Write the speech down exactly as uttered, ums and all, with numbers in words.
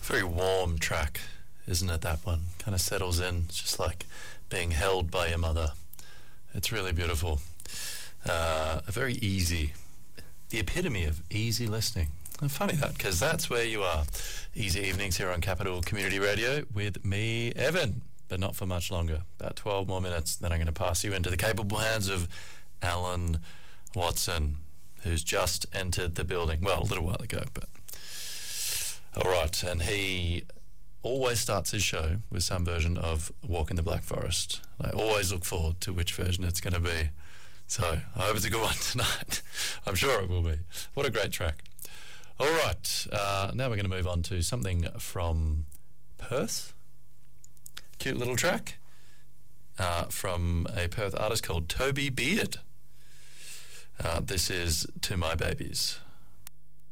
Very warm track, isn't it, that one? Kind of settles in. It's just like being held by your mother. It's really beautiful. Uh, very easy. The epitome of easy listening. And funny that, because that's where you are. Easy evenings here on Capital Community Radio with me, Evan, but not for much longer. About twelve more minutes, then I'm going to pass you into the capable hands of Alan Watson, who's just entered the building. Well, a little while ago, but... All right, and he always starts his show with some version of Walk in the Black Forest. I always look forward to which version it's going to be. So I hope it's a good one tonight. I'm sure it will be. What a great track. All right, uh, now we're going to move on to something from Perth. Cute little track uh, from a Perth artist called Toby Beard. Uh, this is To My Babies.